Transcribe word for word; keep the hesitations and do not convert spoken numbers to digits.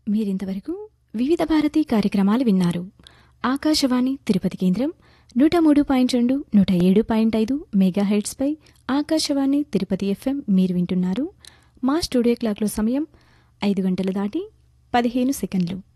మీరింతవరకు వివిధ భారతి కార్యక్రమాలు విన్నారు. ఆకాశవాణి తిరుపతి కేంద్రం నూట మూడు పాయింట్ రెండు నూట ఏడు పాయింట్ ఐదు మెగాహెర్ట్స్పై ఆకాశవాణి తిరుపతి ఎఫ్ఎం మీరు వింటున్నారు. మా స్టూడియో క్లాక్లో సమయం ఐదు గంటలు దాటి పదిహేను సెకండ్లు.